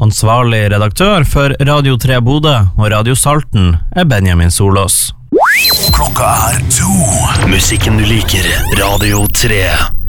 Ansvarlig redaktør for Radio 3 Bodø og Radio Salten Benjamin Solås. Klokka 2. Musikken du liker, Radio 3.